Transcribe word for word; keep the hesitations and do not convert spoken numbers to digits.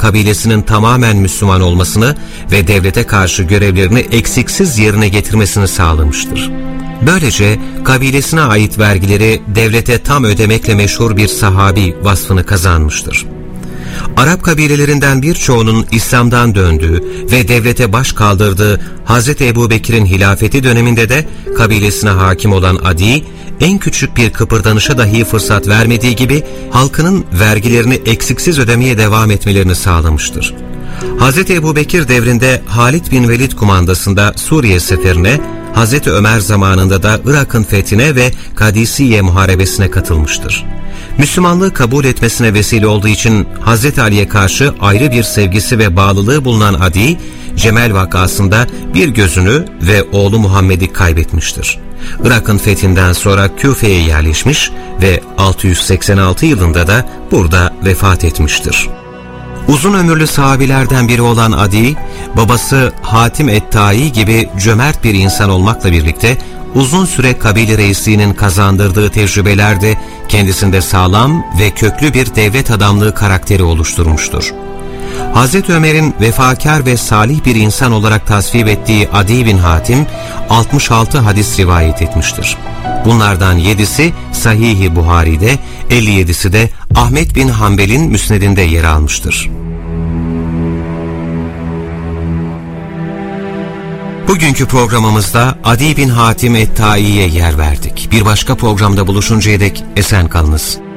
kabilesinin tamamen Müslüman olmasını ve devlete karşı görevlerini eksiksiz yerine getirmesini sağlamıştır. Böylece kabilesine ait vergileri devlete tam ödemekle meşhur bir sahabi vasfını kazanmıştır. Arap kabilelerinden birçoğunun İslam'dan döndüğü ve devlete baş kaldırdığı Hazreti Ebubekir'in hilafeti döneminde de kabilesine hakim olan Adi, en küçük bir kıpırdanışa dahi fırsat vermediği gibi halkının vergilerini eksiksiz ödemeye devam etmelerini sağlamıştır. Hazreti Ebubekir devrinde Halid bin Velid kumandasında Suriye seferine, Hazreti Ömer zamanında da Irak'ın fethine ve Kadisiye muharebesine katılmıştır. Müslümanlığı kabul etmesine vesile olduğu için Hazreti Ali'ye karşı ayrı bir sevgisi ve bağlılığı bulunan Adi, Cemel vakasında bir gözünü ve oğlu Muhammed'i kaybetmiştir. Irak'ın fethinden sonra Küfe'ye yerleşmiş ve altı yüz seksen altı yılında da burada vefat etmiştir. Uzun ömürlü sahabilerden biri olan Adi, babası Hatim et-Tai gibi cömert bir insan olmakla birlikte uzun süre kabile reisliğinin kazandırdığı tecrübelerde kendisinde sağlam ve köklü bir devlet adamlığı karakteri oluşturmuştur. Hazreti Ömer'in vefakar ve salih bir insan olarak tasvip ettiği Adi bin Hatim, altmış altı hadis rivayet etmiştir. Bunlardan yedisi Sahih-i Buhari'de, elli yedisi de Ahmet bin Hanbel'in müsnedinde yer almıştır. Bugünkü programımızda Adi bin Hatim et-Tai'ye yer verdik. Bir başka programda buluşuncaya dek esen kalınız.